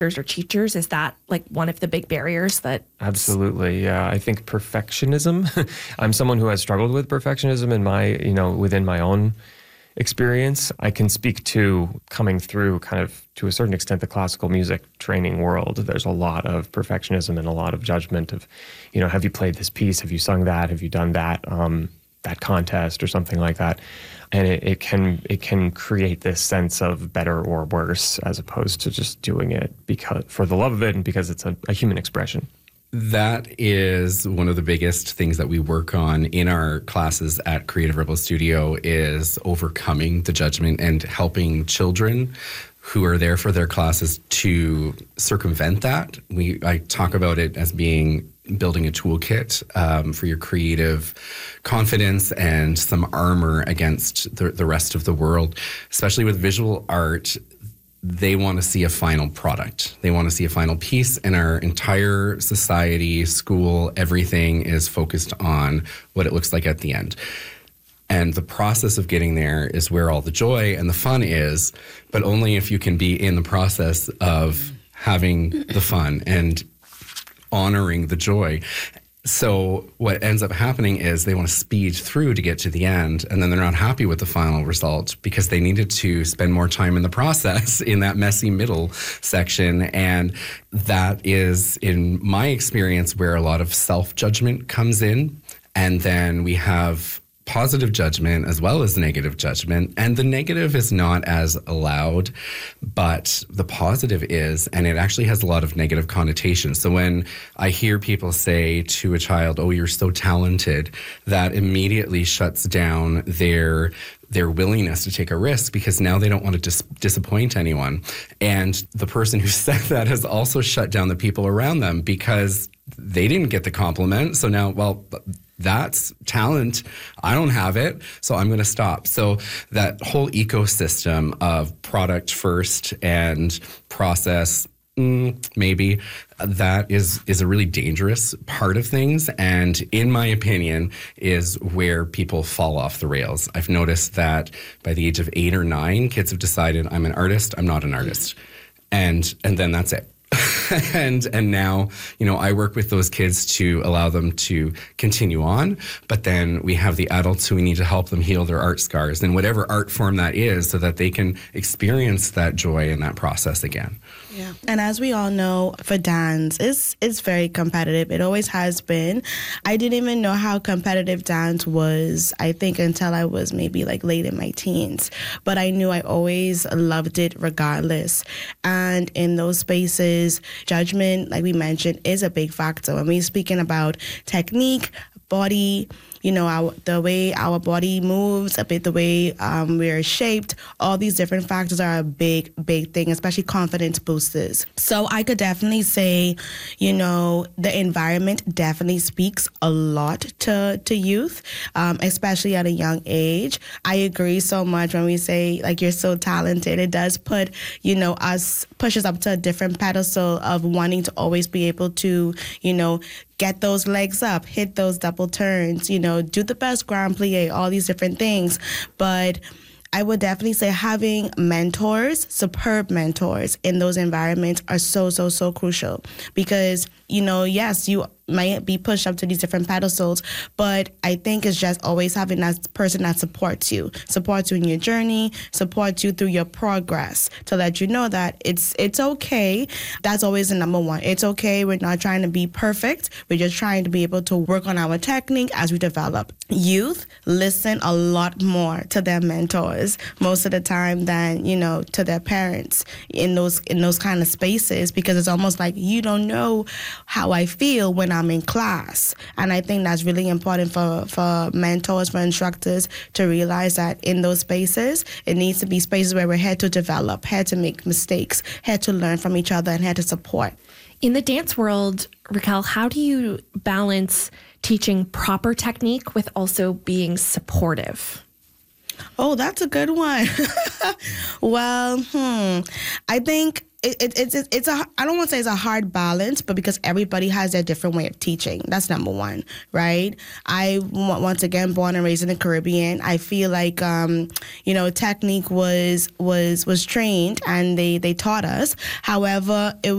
or teachers? Is that like one of the big barriers that... Absolutely. Yeah. I think perfectionism, I'm someone who has struggled with perfectionism within my own experience. I can speak to coming through kind of to a certain extent the classical music training world. There's a lot of perfectionism and a lot of judgment of, have you played this piece? Have you sung that? Have you done that contest or something like that? And it can create this sense of better or worse as opposed to just doing it because for the love of it and because it's a human expression. That is one of the biggest things that we work on in our classes at Creative Rebel Studio is overcoming the judgment and helping children who are there for their classes to circumvent that. I talk about it as being building a toolkit for your creative confidence and some armor against the rest of the world, especially with visual art. They want to see a final product. They want to see a final piece, and our entire society, school, everything is focused on what it looks like at the end. And the process of getting there is where all the joy and the fun is, but only if you can be in the process of having the fun and honoring the joy. So what ends up happening is they want to speed through to get to the end, and then they're not happy with the final result because they needed to spend more time in the process in that messy middle section. And that is, in my experience, where a lot of self-judgment comes in. And then we have positive judgment as well as negative judgment. And the negative is not as allowed, but the positive is, and it actually has a lot of negative connotations. So when I hear people say to a child, "Oh, you're so talented," that immediately shuts down their willingness to take a risk because now they don't want to disappoint anyone. And the person who said that has also shut down the people around them because they didn't get the compliment. So now, well, that's talent. I don't have it, so I'm going to stop. So that whole ecosystem of product first and process, maybe, that is a really dangerous part of things. And in my opinion, is where people fall off the rails. I've noticed that by the age of 8 or 9, kids have decided, I'm an artist, I'm not an artist. And then that's it. And now, I work with those kids to allow them to continue on, but then we have the adults who we need to help them heal their art scars in whatever art form that is so that they can experience that joy in that process again. Yeah. And as we all know, for dance, it's very competitive. It always has been. I didn't even know how competitive dance was, I think, until I was maybe like late in my teens. But I knew I always loved it regardless. And in those spaces, judgment, like we mentioned, is a big factor. When we're speaking about technique, body, the way our body moves, a bit the way we're shaped, all these different factors are a big, big thing, especially confidence boosters. So I could definitely say, the environment definitely speaks a lot to youth, especially at a young age. I agree so much when we say, like, you're so talented. It does put, pushes up to a different pedestal of wanting to always be able to, get those legs up, hit those double turns, do the best grand plie, all these different things. But I would definitely say having mentors, superb mentors in those environments are so, so, so crucial because, yes, you might be pushed up to these different pedestals, but I think it's just always having that person that supports you in your journey, supports you through your progress to let you know that it's okay. That's always the number one. It's okay. We're not trying to be perfect. We're just trying to be able to work on our technique as we develop. Youth listen a lot more to their mentors most of the time than, to their parents in those kind of spaces because it's almost like you don't know how I feel when I'm in class. And I think that's really important for mentors, for instructors to realize that in those spaces, it needs to be spaces where we're here to develop, here to make mistakes, here to learn from each other, and here to support. In the dance world, Raquel, how do you balance teaching proper technique with also being supportive? Oh, that's a good one. Well, I think it's I don't want to say it's a hard balance, but because everybody has their different way of teaching. That's number one, right? I, once again, born and raised in the Caribbean, I feel like, technique was trained and they taught us. However, it